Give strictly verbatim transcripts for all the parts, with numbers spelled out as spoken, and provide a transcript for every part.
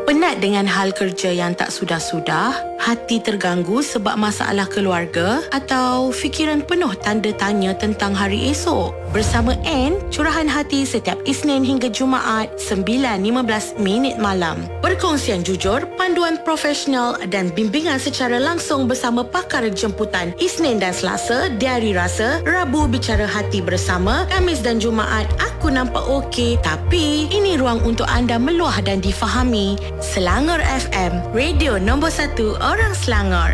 Penat dengan hal kerja yang tak sudah-sudah? Hati terganggu sebab masalah keluarga? Atau fikiran penuh tanda tanya tentang hari esok? Bersama Anne, curahan hati setiap Isnin hingga Jumaat sembilan lima belas minit malam. Perkongsian jujur, panduan profesional dan bimbingan secara langsung bersama pakar jemputan Isnin dan Selasa, Diari Rasa, Rabu Bicara Hati bersama, Khamis dan Jumaat Aku Nampak Okey. Tapi ini ruang untuk anda meluah dan difahami. Selangor F M, radio nombor satu orang Selangor.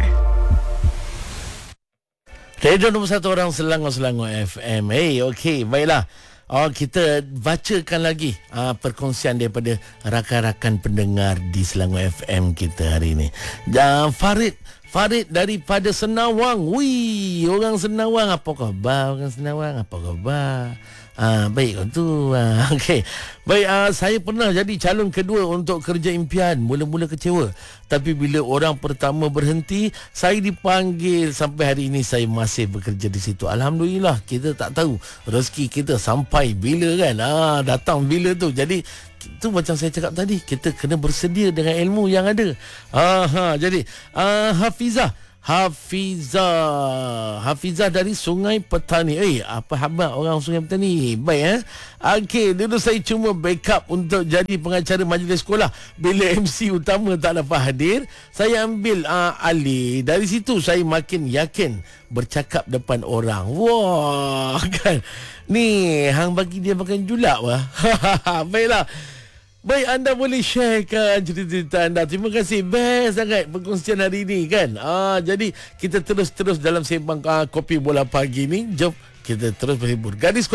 Radio nombor satu orang Selangor, Selangor F M. Hey, okey, baiklah. Oh, kita bacakan lagi uh, perkongsian daripada rakan-rakan pendengar di Selangor F M kita hari ini. Dan Farid, Farid daripada Senawang. Wih, orang Senawang, apa khabar? Orang Senawang, apa khabar? Ah, baik tu. Ah, okey. Baik, ah, saya pernah jadi calon kedua untuk kerja impian. Mula-mula kecewa, tapi bila orang pertama berhenti, saya dipanggil. Sampai hari ini saya masih bekerja di situ. Alhamdulillah, kita tak tahu rezeki kita sampai bila kan. Ah, datang bila tu. Jadi tu macam saya cakap tadi, kita kena bersedia dengan ilmu yang ada. Ah, ha, jadi ah, Hafizah Hafizah Hafizah dari Sungai Petani. Eh, apa khabar orang Sungai Petani? Baik eh. Okey, dulu saya cuma backup untuk jadi pengacara majlis sekolah. Bila M C utama tak dapat hadir, saya ambil uh, alih. Dari situ saya makin yakin bercakap depan orang. Wah, kan. Ni hang bagi dia makan julak wah. Baiklah. Baik, anda boleh sharekan cerita-cerita anda. Terima kasih. Best sangat perkongsian hari ini kan. Ah, jadi kita terus-terus dalam sembang uh, kopi bola pagi ni. Jom kita terus berhibur. Gadis